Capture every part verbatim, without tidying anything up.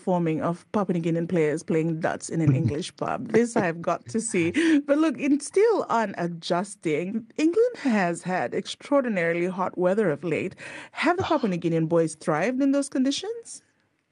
performing of Papua New Guinean players playing darts in an English pub. This I've got to see. But look, it's still on adjusting. England has had extraordinarily hot weather of late. Have the Papua New Guinean boys thrived in those conditions?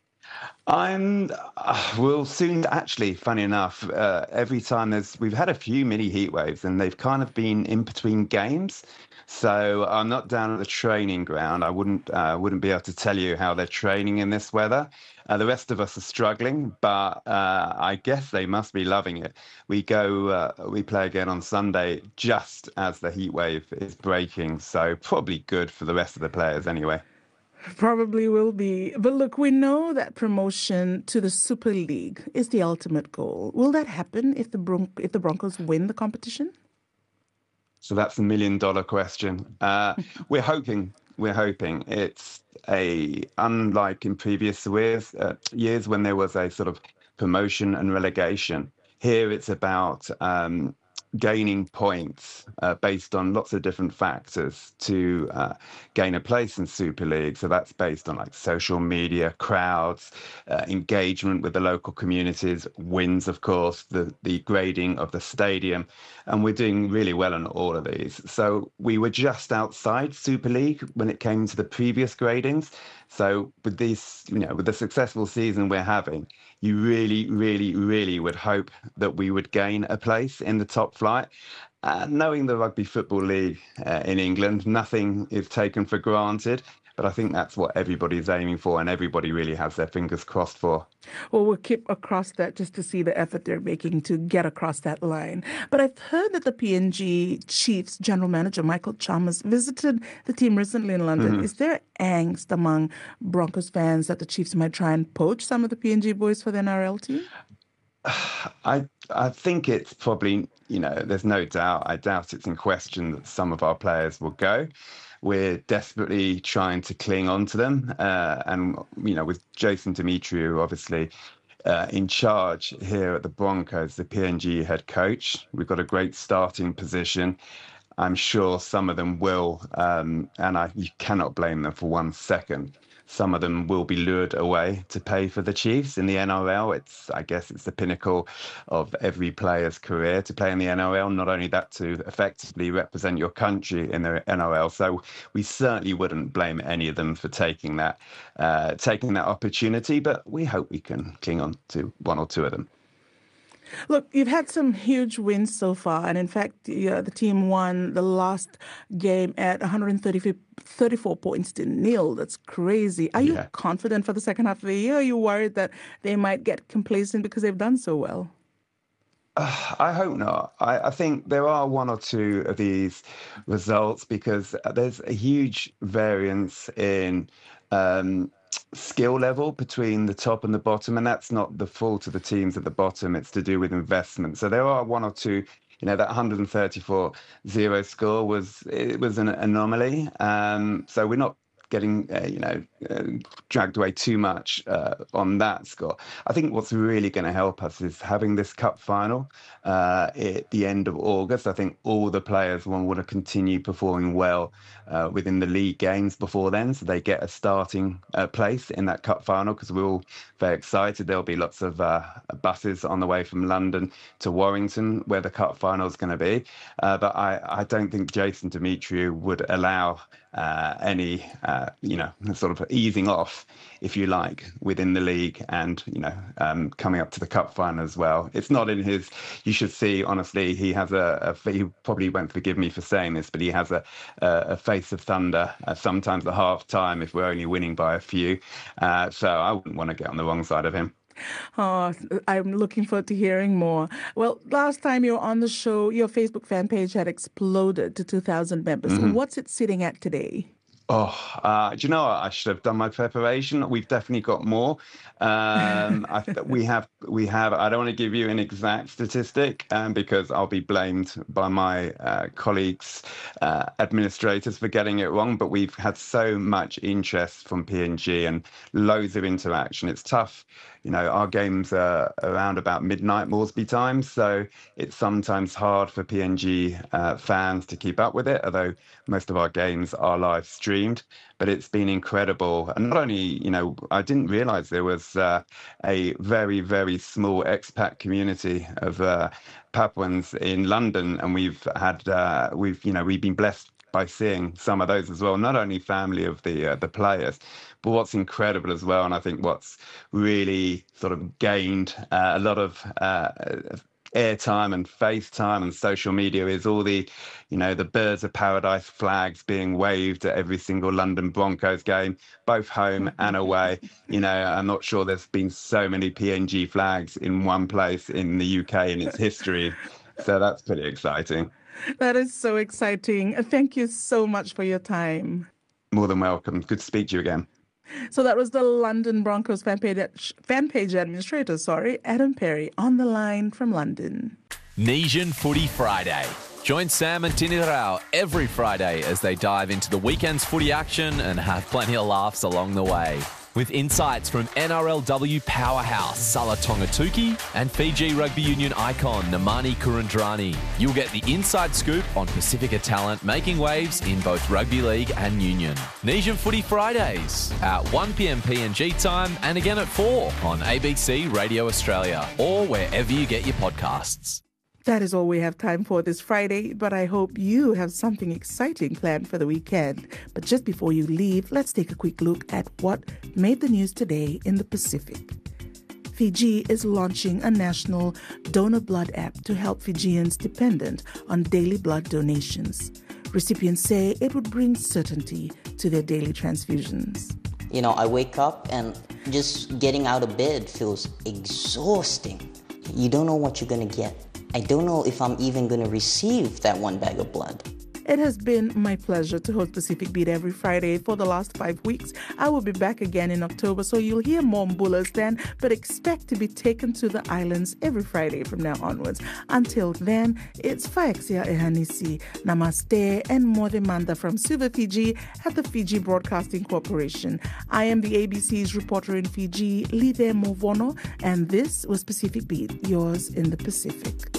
I'm. Uh, we'll soon. Actually, funny enough, uh, every time there's, we've had a few mini heat waves, and they've kind of been in between games. So I'm not down at the training ground. I wouldn't uh, wouldn't be able to tell you how they're training in this weather. Uh, the rest of us are struggling, but uh, I guess they must be loving it. We go, uh, we play again on Sunday just as the heat wave is breaking, so probably good for the rest of the players anyway. Probably will be. But look, we know that promotion to the Super League is the ultimate goal. Will that happen if the Bron- if the Broncos win the competition? So that's a million dollar question. Uh, we're hoping. We're hoping. It's a unlike in previous years, uh, years when there was a sort of promotion and relegation. Here it's about um, gaining points uh, based on lots of different factors to uh, gain a place in Super League. So that's based on like social media, crowds, uh, engagement with the local communities, wins, of course, the, the grading of the stadium. And we're doing really well on all of these. So we were just outside Super League when it came to the previous gradings. So with these, you know, with the successful season we're having, you really, really, really would hope that we would gain a place in the top flight. Uh, knowing the Rugby Football League uh, in England, nothing is taken for granted. But I think that's what everybody's aiming for, and everybody really has their fingers crossed for. Well, we'll keep across that just to see the effort they're making to get across that line. But I've heard that the P N G Chiefs general manager, Michael Chalmers, visited the team recently in London. Mm-hmm. Is there angst among Broncos fans that the Chiefs might try and poach some of the P N G boys for the N R L team? I I think it's probably, you know, there's no doubt. I doubt it's in question that some of our players will go. We're desperately trying to cling on to them. Uh, and, you know, with Jason Demetriou, obviously, uh, in charge here at the Broncos, the P N G head coach, we've got a great starting position. I'm sure some of them will, um, and I, you cannot blame them for one second. Some of them will be lured away to pay for the Chiefs in the N R L. It's, I guess, it's the pinnacle of every player's career to play in the N R L. Not only that, to effectively represent your country in the N R L. So we certainly wouldn't blame any of them for taking that, uh, taking that opportunity. But we hope we can cling on to one or two of them. Look, you've had some huge wins so far, and in fact, the, uh, the team won the last game at one hundred thirty-four points to nil. That's crazy. Are you Yeah. confident for the second half of the year? Or are you worried that they might get complacent because they've done so well? Uh, I hope not. I, I think there are one or two of these results because there's a huge variance in um, skill level between the top and the bottom, and that's not the fault of the teams at the bottom. It's to do with investment. So there are one or two. You know, that one hundred thirty-four zero score was it was an anomaly. Um, so we're not getting uh, you know uh, dragged away too much uh, on that score. I think what's really going to help us is having this cup final uh, at the end of August. I think all the players will want to continue performing well uh, within the league games before then, so they get a starting uh, place in that cup final, because we're all very excited. There'll be lots of uh, buses on the way from London to Warrington, where the cup final is going to be. Uh, but I, I don't think Jason Demetriou would allow uh, any, uh, you know, sort of easing off, if you like, within the league and, you know, um, coming up to the cup final as well. It's not in his, you should see, honestly, he has a, a he probably won't forgive me for saying this, but he has a, a, a face of thunder, uh, sometimes at half time if we're only winning by a few. Uh, so I wouldn't want to get on the wrong side of him. Oh, I'm looking forward to hearing more. Well, last time you were on the show, your Facebook fan page had exploded to two thousand members. Mm-hmm. What's it sitting at today? Oh, uh, do you know what? I should have done my preparation. We've definitely got more. Um, I th- we have, we have. I don't want to give you an exact statistic um, because I'll be blamed by my uh, colleagues, uh, administrators, for getting it wrong. But we've had so much interest from P N G and loads of interaction. It's tough. You know, our games are around about midnight Moresby time, so it's sometimes hard for P N G uh, fans to keep up with it, although most of our games are live streamed. streamed, but it's been incredible. And not only, you know, I didn't realize there was uh, a very, very small expat community of uh, Papuans in London, and we've had, uh, we've, you know, we've been blessed by seeing some of those as well, not only family of the uh, the players, but what's incredible as well, and I think what's really sort of gained uh, a lot of uh, airtime and FaceTime and social media is all the, you know, the Birds of Paradise flags being waved at every single London Broncos game, both home and away. You know, I'm not sure there's been so many P N G flags in one place in the U K in its history. So that's pretty exciting. That is so exciting. Thank you so much for your time. More than welcome. Good to speak to you again. So that was the London Broncos fan page, fan page administrator, sorry, Adam Perry, on the line from London. Nesian Footy Friday. Join Sam and Tini Rao every Friday as they dive into the weekend's footy action and have plenty of laughs along the way. With insights from N R L W powerhouse Sala Tongatuki and Fiji rugby union icon Namani Kurandrani. You'll get the inside scoop on Pacifica talent making waves in both rugby league and union. Nesian Footy Fridays at one p.m. P N G time and again at four on A B C Radio Australia or wherever you get your podcasts. That is all we have time for this Friday, but I hope you have something exciting planned for the weekend. But just before you leave, let's take a quick look at what made the news today in the Pacific. Fiji is launching a national donor blood app to help Fijians dependent on daily blood donations. Recipients say it would bring certainty to their daily transfusions. You know, I wake up and just getting out of bed feels exhausting. You don't know what you're going to get. I don't know if I'm even going to receive that one bag of blood. It has been my pleasure to host Pacific Beat every Friday for the last five weeks. I will be back again in October, so you'll hear more Mbulas then, but expect to be taken to the islands every Friday from now onwards. Until then, it's Faexia Ehanisi, Namaste, and Modemanda from Suva, Fiji at the Fiji Broadcasting Corporation. I am the A B C's reporter in Fiji, Lide Movono, and this was Pacific Beat, yours in the Pacific.